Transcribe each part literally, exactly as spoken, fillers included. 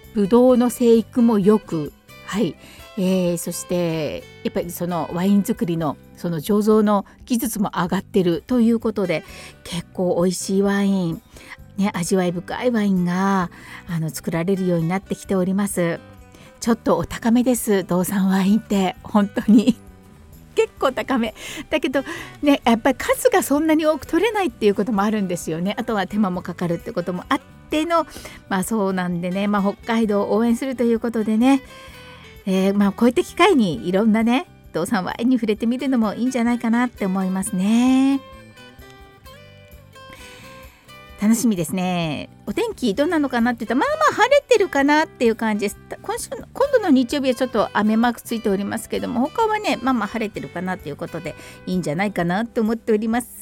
ブドウの生育もよく、はい、えー、そしてやっぱりそのワイン作りのその醸造の技術も上がってるということで、結構美味しいワイン、ね、味わい深いワインがあの作られるようになってきております。ちょっとお高めです、道産ワインって本当に結構高めだけどね、やっぱり数がそんなに多く取れないっていうこともあるんですよね。あとは手間もかかるってこともあっての、まあそうなんでね、まあ、北海道を応援するということでね、えー、まあこういった機会にいろんなね道産ワインに触れてみるのもいいんじゃないかなって思いますね。楽しみですね。お天気どんなのかなって言ったら、まあまあ晴れてるかなっていう感じです。今週今度の日曜日はちょっと雨マークついておりますけども、他はねまあまあ晴れてるかなということでいいんじゃないかなと思っております。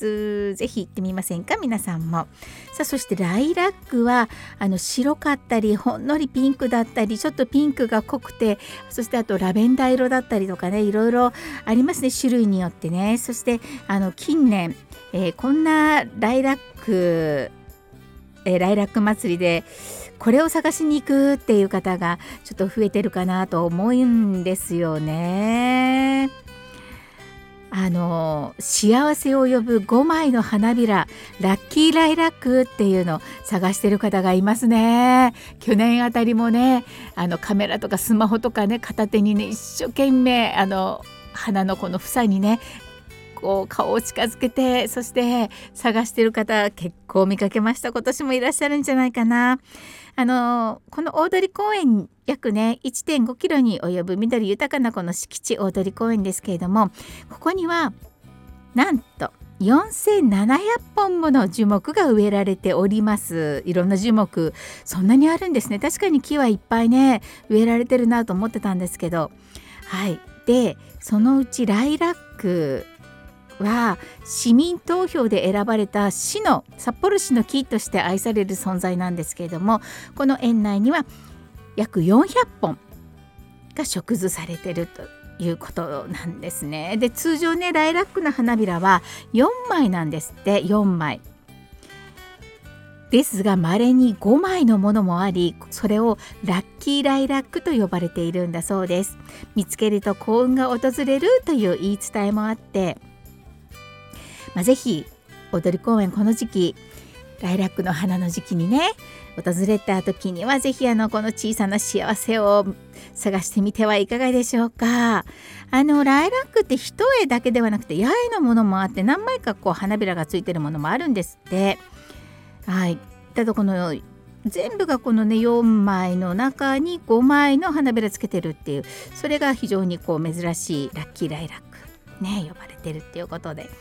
ぜひ行ってみませんか、皆さんも。さあ、そしてライラックはあの白かったりほんのりピンクだったり、ちょっとピンクが濃くて、そしてあとラベンダー色だったりとかね、いろいろありますね、種類によってね。そしてあの近年、えー、こんなライラックえー、ライラック祭りでこれを探しに行くっていう方がちょっと増えてるかなと思うんですよね。あの幸せを呼ぶごまいの花びら、ラッキーライラックっていうのを探してる方がいますね。去年あたりもね、あのカメラとかスマホとかね片手にね一生懸命あの花のこの房にねこう顔を近づけて、そして探してる方結構見かけました。今年もいらっしゃるんじゃないかな。あのこの大通公園、約ね いってんごキロに及ぶ緑豊かなこの敷地大通公園ですけれども、ここにはなんとよんせんななひゃっぽんもの樹木が植えられております。いろんな樹木そんなにあるんですね。確かに木はいっぱいね植えられてるなと思ってたんですけど、はい。でそのうちライラックは市民投票で選ばれた市の札幌市の木として愛される存在なんですけれども、この園内には約よんひゃっぽんが植樹されているということなんですね。で通常ねライラックの花びらはよんまいなんですって。よんまいですが稀にごまいのものもあり、それをラッキーライラックと呼ばれているんだそうです。見つけると幸運が訪れるという言い伝えもあって、まあ、ぜひ大通公園この時期ライラックの花の時期にね訪れた時にはぜひあのこの小さな幸せを探してみてはいかがでしょうか。あのライラックって一重だけではなくて八重のものもあって、何枚かこう花びらがついてるものもあるんですって。はい。ただこの全部がこのねよんまいの中にごまいの花びらつけてるっていう、それが非常にこう珍しいラッキーライラックね呼ばれてるっていうことで、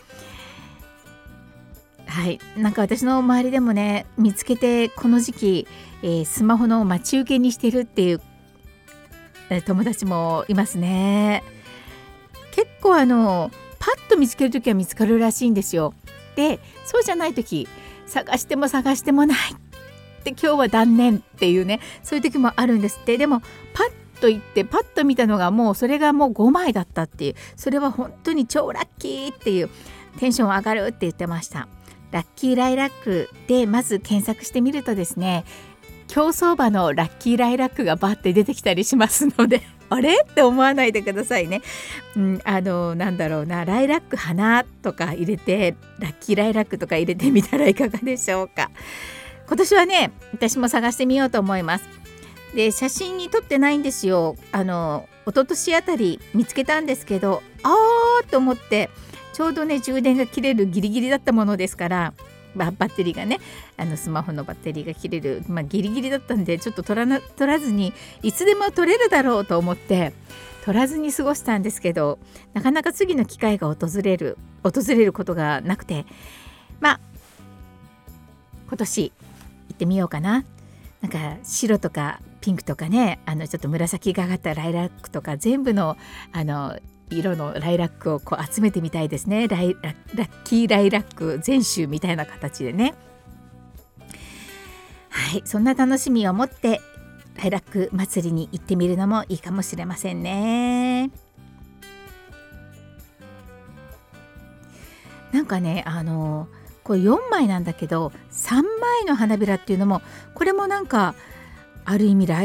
はい、なんか私の周りでもね見つけてこの時期、えー、スマホの待ち受けにしてるっていう、えー、友達もいますね。結構あのパッと見つけるときは見つかるらしいんですよ。でそうじゃないとき探しても探してもないって今日は断念っていうね、そういう時もあるんですって。でもパッと言ってパッと見たのがもうそれがもうごまいだったっていう、それは本当に超ラッキーっていう、テンション上がるって言ってました。ラッキーライラックでまず検索してみるとですね、競走馬のラッキーライラックがバーって出てきたりしますのであれって思わないでくださいね。うん、あのなんだろうな、ライラック花とか入れてラッキーライラックとか入れてみたらいかがでしょうか。今年はね私も探してみようと思います。で写真に撮ってないんですよ。あの一昨年あたり見つけたんですけど、あーと思ってちょうどね充電が切れるギリギリだったものですから、バッテリーがねあのスマホのバッテリーが切れる、まあ、ギリギリだったんでちょっと取らな取らずにいつでも取れるだろうと思って取らずに過ごしたんですけど、なかなか次の機会が訪れる訪れることがなくて、まあ今年行ってみようかな。なんか白とかピンクとかね、あのちょっと紫がかったライラックとか全部のあの色のライラックをこう集めてみたいですね。ライララッキーライラック全集みたいな形でね。はい、そんな楽しみを持ってライラック祭りに行ってみるのもいいかもしれませんね。なんかねあのこれよんまいなんだけどさんまいの花びらっていうのも、これもなんかある意味ライ